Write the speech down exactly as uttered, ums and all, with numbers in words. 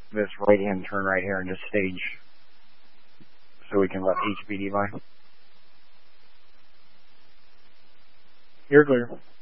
this right-hand turn right here and just stage so we can let H B D by. You're clear.